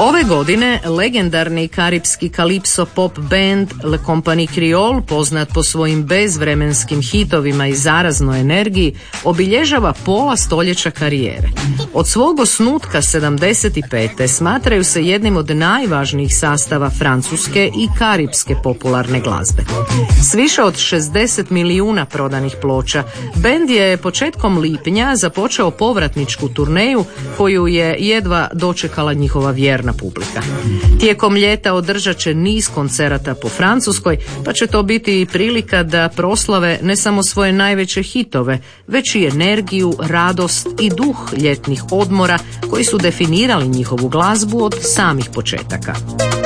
Ove godine legendarni karipski kalipso pop band Le Compagnie Creole, poznat po svojim bezvremenskim hitovima i zaraznoj energiji, obilježava pola stoljeća karijere. Od svog osnutka 75. smatraju se jednim od najvažnijih sastava francuske i karipske popularne glazbe. S više od 60 milijuna prodanih ploča, bend je početkom lipnja započeo povratničku turneju koju je jedva dočekala njihova vjerna publika. Tijekom ljeta održat će niz koncerata po Francuskoj, pa će to biti i prilika da proslave ne samo svoje najveće hitove, već i energiju, radost i duh ljetnih odmora koji su definirali njihovu glazbu od samih početaka.